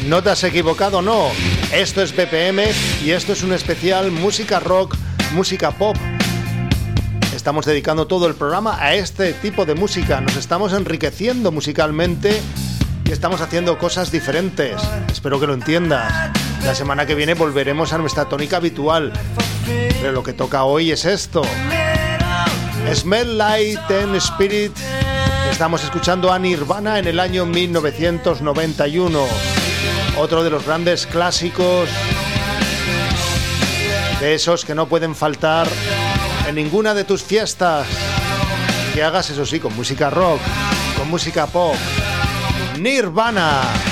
No te has equivocado, no. Esto es BPM y esto es un especial música rock, música pop. Estamos dedicando todo el programa a este tipo de música. Nos estamos enriqueciendo musicalmente y estamos haciendo cosas diferentes. Espero que lo entiendas. La semana que viene volveremos a nuestra tónica habitual. Pero lo que toca hoy es esto. Smell Like Teen Spirit. Estamos escuchando a Nirvana en el año 1991. Otro de los grandes clásicos, de esos que no pueden faltar en ninguna de tus fiestas. Que hagas, eso sí, con música rock, con música pop. Nirvana.